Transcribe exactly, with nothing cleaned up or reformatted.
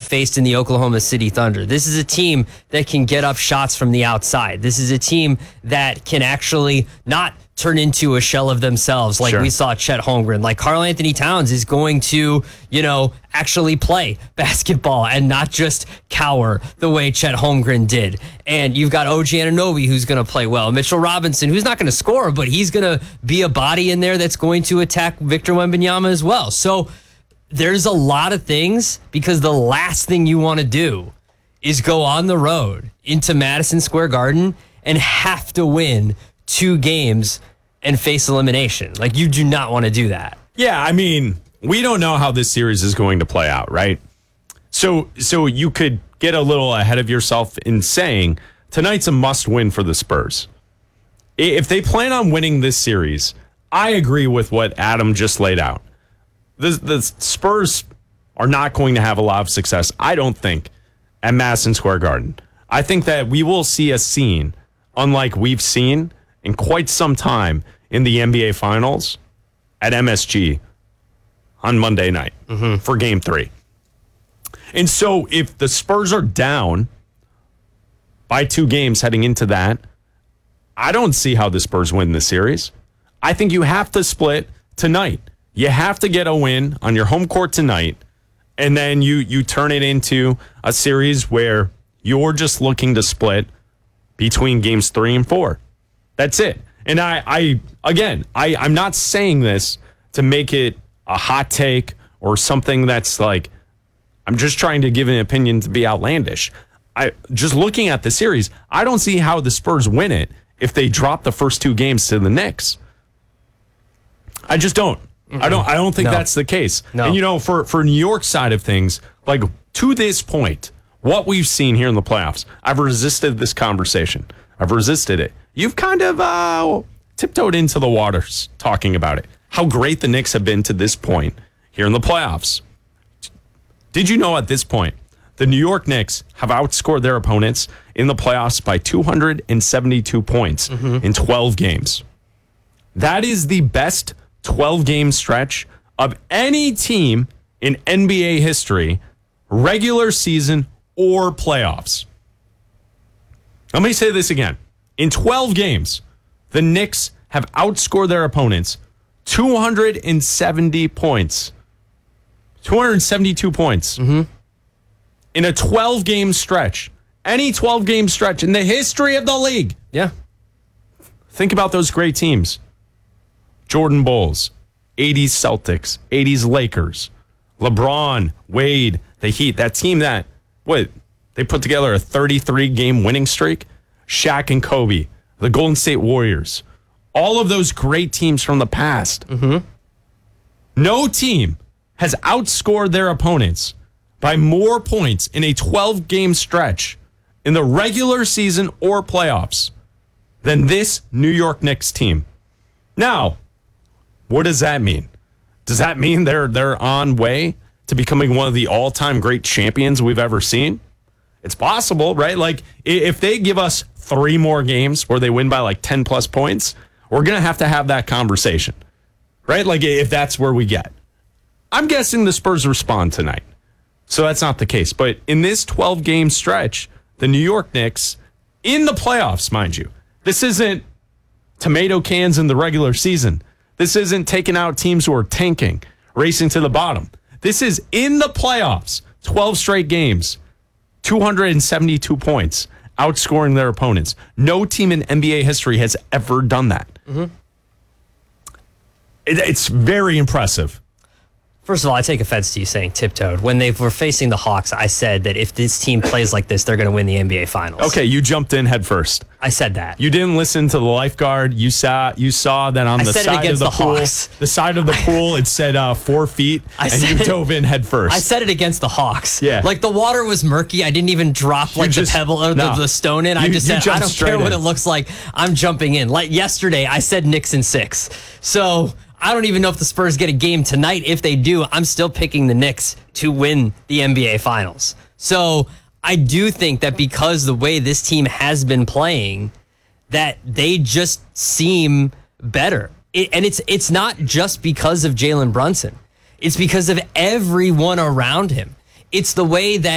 faced in the Oklahoma City Thunder. This is a team that can get up shots from the outside. This is a team that can actually not turn into a shell of themselves like sure. we saw Chet Holmgren. Like Karl Anthony Towns is going to, you know, actually play basketball and not just cower the way Chet Holmgren did. And you've got O G Anunoby who's going to play well. Mitchell Robinson, who's not going to score, but he's going to be a body in there that's going to attack Victor Wembanyama as well. So there's a lot of things, because the last thing you want to do is go on the road into Madison Square Garden and have to win two games and face elimination. Like, you do not want to do that. Yeah, I mean, we don't know how this series is going to play out, right? So so you could get a little ahead of yourself in saying tonight's a must-win for the Spurs. If they plan on winning this series, I agree with what Adam just laid out. The, the Spurs are not going to have a lot of success, I don't think, at Madison Square Garden. I think that we will see a scene unlike we've seen in quite some time in the N B A Finals at M S G on Monday night mm-hmm. for Game three. And so if the Spurs are down by two games heading into that, I don't see how the Spurs win the series. I think you have to split tonight. You have to get a win on your home court tonight, and then you you turn it into a series where you're just looking to split between games three and four. That's it. And I, I again, I, I'm not saying this to make it a hot take or something that's like, I'm just trying to give an opinion to be outlandish. I just looking at the series, I don't see how the Spurs win it if they drop the first two games to the Knicks. I just don't. Mm-mm. I don't I don't think no. that's the case. No. And you know, for, for New York's side of things, like to this point, what we've seen here in the playoffs, I've resisted this conversation. I've resisted it. You've kind of uh, tiptoed into the waters talking about it. How great the Knicks have been to this point here in the playoffs. Did you know at this point, the New York Knicks have outscored their opponents in the playoffs by two hundred seventy-two points mm-hmm. in twelve games? That is the best twelve-game stretch of any team in N B A history, regular season or playoffs. Let me say this again. In twelve games, the Knicks have outscored their opponents two hundred seventy points. two hundred seventy-two points. Mm-hmm. In a twelve-game stretch. Any twelve-game stretch in the history of the league. Yeah. Think about those great teams. Jordan Bulls, eighties Celtics, eighties Lakers, LeBron, Wade, the Heat. That team that, what, they put together a thirty-three game winning streak. Shaq and Kobe, the Golden State Warriors. All of those great teams from the past. Mm-hmm. No team has outscored their opponents by more points in a twelve-game stretch in the regular season or playoffs than this New York Knicks team. Now, what does that mean? Does that mean they're they're on way to becoming one of the all-time great champions we've ever seen? It's possible, right? Like, if they give us three more games where they win by like ten plus points, we're going to have to have that conversation, right? Like, if that's where we get. I'm guessing the Spurs respond tonight. So that's not the case. But in this twelve-game stretch, the New York Knicks, in the playoffs, mind you, this isn't tomato cans in the regular season. This isn't taking out teams who are tanking, racing to the bottom. This is in the playoffs, twelve straight games, two hundred seventy-two points, outscoring their opponents. No team in N B A history has ever done that. Mm-hmm. It, it's very impressive. First of all, I take offense to you saying tiptoed. When they were facing the Hawks, I said that if this team plays like this, they're going to win the N B A Finals. Okay, you jumped in head first. I said that. You didn't listen to the lifeguard. You saw you saw that on I the said side it of the, the pool, Hawks. the side of the pool, it said uh, four feet, I and said you it, dove in head first. I said it against the Hawks. Yeah, like the water was murky. I didn't even drop like just, the pebble or no. the, the stone in. I you, just said I don't care in. what it looks like. I'm jumping in. Like yesterday, I said Knicks in six. So I don't even know if the Spurs get a game tonight. If they do, I'm still picking the Knicks to win the N B A Finals. So I do think that because the way this team has been playing, that they just seem better. It, and it's it's not just because of Jalen Brunson. It's because of everyone around him. It's the way that